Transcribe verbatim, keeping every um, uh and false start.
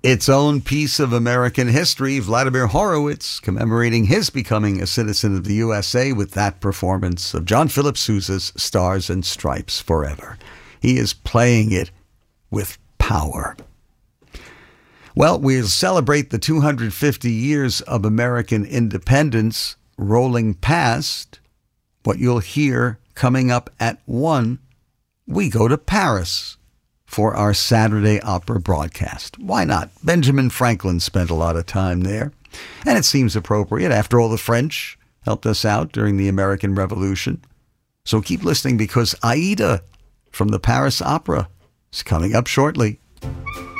its own piece of American history. Vladimir Horowitz commemorating his becoming a citizen of the U S A with that performance of John Philip Sousa's Stars and Stripes Forever. He is playing it with power. Well, we'll celebrate the two hundred fifty years of American independence rolling past. What you'll hear coming up at one, we go to Paris for our Saturday opera broadcast. Why not? Benjamin Franklin spent a lot of time there, and it seems appropriate. After all, the French helped us out during the American Revolution. So keep listening, because Aida from the Paris Opera is coming up shortly.